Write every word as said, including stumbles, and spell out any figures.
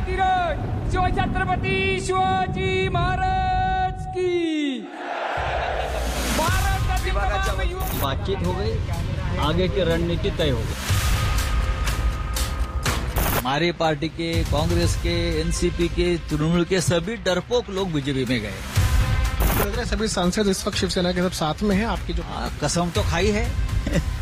धीरज शिव छत्रपती शिवाजी महाराज की। बातचीत हो गई, आगे की रणनीति तय हो गई। हमारी पार्टी के, कांग्रेस के, एनसीपी के, तृणमूल के सभी डरपोक लोग बीजेपी में गए। लग रहा है सभी सांसद इस वक्त शिवसेना के सब साथ में हैं आपकी जो आ, कसम तो खाई है